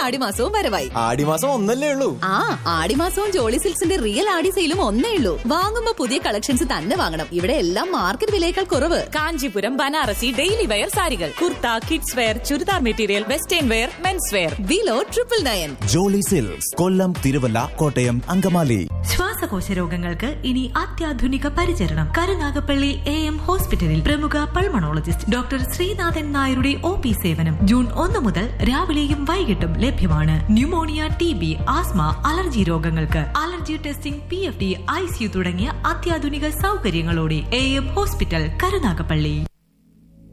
ആടിമാസവും വരവായി. ആടിമാസം ഒന്നല്ലേ ഉള്ളൂ? ആ, ആടിമാസവും ജോളി സിൽക്സിന്റെ റിയൽ ആടി സെയിലും ഒന്നേ ഉള്ളൂ. വാങ്ങുമ്പോ പുതിയ കളക്ഷൻസ് തന്നെ വാങ്ങണം. ഇവിടെ എല്ലാം മാർക്കറ്റ് വിലയേക്കാൾ കുറവ്. കാഞ്ചീപുരം, ബനാറസി, ഡെയിലി വെയർ സാരികൾ, kurta, kids wear, churidar material, western wear, men's wear. Below 999. Jolly silks, കൊല്ലം, തിരുവല്ല, കോട്ടയം, അങ്കമാലി. ശ്വാസകോശ രോഗങ്ങൾക്ക് ഇനി അത്യാധുനിക പരിചരണം കരുനാഗപ്പള്ളി AM ഹോസ്പിറ്റലിൽ. പ്രമുഖ പൾമണോളജിസ്റ്റ് ഡോക്ടർ ശ്രീനാഥൻ നായരുടെ OP സേവനം ജൂൺ 1 മുതൽ രാവിലെയും വൈകിട്ടും ലഭ്യമാണ്. ന്യൂമോണിയ, TB, ആസ്മ, അലർജി രോഗങ്ങൾക്ക് അലർജി ടെസ്റ്റിംഗ്, PFD, ICU തുടങ്ങിയ അത്യാധുനിക സൗകര്യങ്ങളോടെ AM ഹോസ്പിറ്റൽ, കരുനാഗപ്പള്ളി.